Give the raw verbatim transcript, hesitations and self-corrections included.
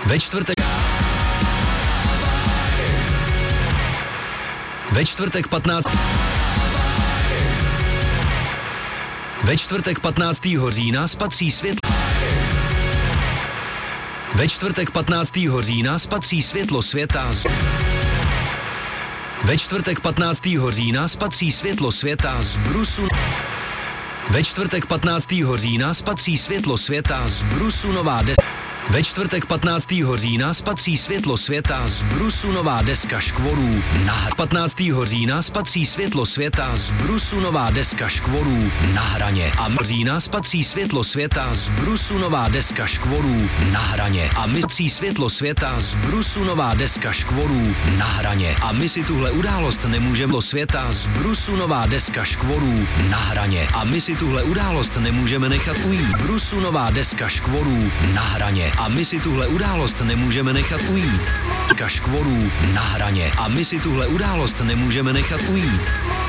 Ve čtvrtek Ve čtvrtek patnáct Ve čtvrtek patnáctého října spatří světlo Ve čtvrtek patnáctého října spatří světlo světa z... Ve čtvrtek patnáctého října spatří světlo světa z brusu Ve čtvrtek patnáctého října spatří světlo světa z brusu nová deska Ve čtvrtek patnáctého října spatří světlo světa z brusu nová deska škvorů na hraně. patnáctého října spatří světlo světa z brusu nová deska škvorů na hraně. A října spatří světlo světa z brusu nová deska škvorů na hraně. A my spatří světlo světa z brusu nová deska škvorů na hraně. A my si tuhle událost nemůžeme světa z brusu nová deska škvorů na hraně. A my si tuhle událost nemůžeme nechat ujít. Brusu nová deska škvorů na hraně. A my si tuhle událost nemůžeme nechat ujít. Kaškvorů na hraně. A my si tuhle událost nemůžeme nechat ujít.